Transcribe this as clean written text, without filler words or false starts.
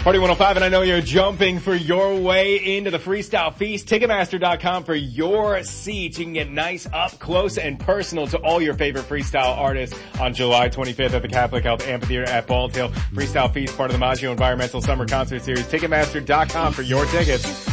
Party 105, and I know you're jumping for your way into the Freestyle Feast. Ticketmaster.com for your seats. You can get nice, up close, and personal to all your favorite freestyle artists on July 25th at the Catholic Health Amphitheater at Bald Hill. Freestyle Feast, part of the Maggio Environmental Summer Concert Series. Ticketmaster.com for your tickets.